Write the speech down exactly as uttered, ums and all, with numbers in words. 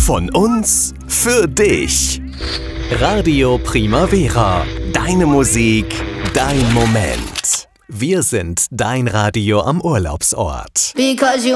Von uns für dich. Radio Primavera. Deine Musik, dein Moment. Wir sind dein Radio am Urlaubsort. Because you